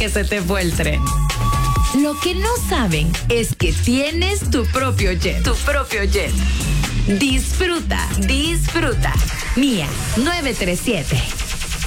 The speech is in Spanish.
que se te fue el tren. Lo que no saben es que tienes tu propio jet. Tu propio jet. Disfruta, disfruta. Mía 937.